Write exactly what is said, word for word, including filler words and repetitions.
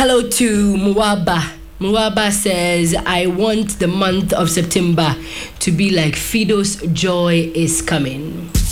hello to Muwaba. Muwaba says, I want the month of September to be like Fido's Joy is Coming.